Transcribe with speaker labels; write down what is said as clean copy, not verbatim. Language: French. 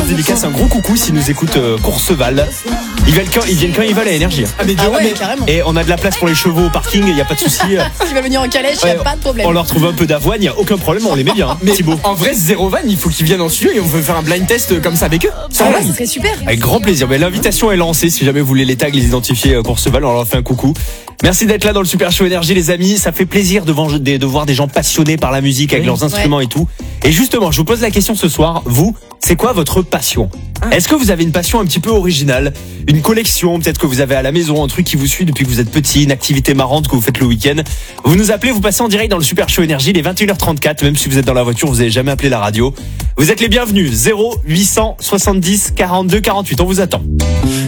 Speaker 1: dédicace, un gros coucou s'ils nous écoutent Courseval. Ils viennent quand ils veulent à Énergie.
Speaker 2: Ah mais
Speaker 3: carrément.
Speaker 1: Et on a de la place pour les chevaux au parking, il n'y a pas de souci.
Speaker 3: Il va venir en calèche, il n'y a pas de problème.
Speaker 1: On leur trouve un peu d'avoine, il n'y a aucun problème, on les met bien.
Speaker 2: Mais
Speaker 1: Thibaut.
Speaker 2: en vrai, Zéro Van, il faut qu'ils viennent en studio et on veut faire un blind test comme ça avec eux.
Speaker 3: Ça serait super.
Speaker 1: Avec grand plaisir. Mais l'invitation est lancée. Si jamais vous voulez les tags, les identifier Courseval, on leur fait un coucou. Merci d'être là dans le Super Show Énergie, les amis. Ça fait plaisir de voir des gens passionnés par la musique avec leurs instruments et tout. Et justement, je vous pose la question ce soir. Vous, c'est quoi votre passion? Est-ce que vous avez une passion un petit peu originale? Une collection, peut-être que vous avez à la maison, un truc qui vous suit depuis que vous êtes petit, une activité marrante que vous faites le week-end. Vous nous appelez, vous passez en direct dans le Super Show Énergie, les 21h34, même si vous êtes dans la voiture, vous n'avez jamais appelé la radio. Vous êtes les bienvenus. 0870 42 48, on vous attend.